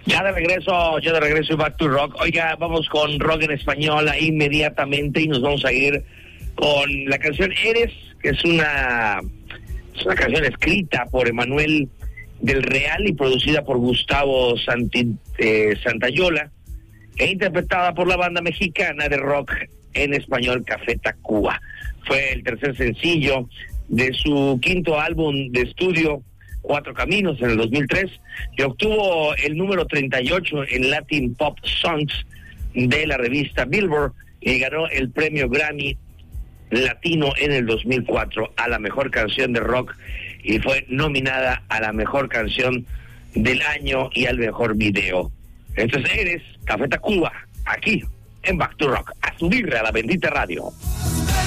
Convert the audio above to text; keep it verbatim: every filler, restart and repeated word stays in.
Ya de regreso, ya de regreso Back to Rock. Oiga, vamos con rock en español inmediatamente y nos vamos a ir con la canción Eres, que es una, es una canción escrita por Emanuel del Real y producida por Gustavo Santi, eh, Santayola e interpretada por la banda mexicana de rock en español Café Tacuba. Fue el tercer sencillo de su quinto álbum de estudio, Cuatro Caminos, en el dos mil tres, que obtuvo el número treinta y ocho en Latin Pop Songs de la revista Billboard y ganó el premio Grammy Latino en el dos mil cuatro a la mejor canción de rock y fue nominada a la mejor canción del año y al mejor video. Entonces Eres, Café Tacuba, aquí en Back to Rock, a subirle a la bendita radio.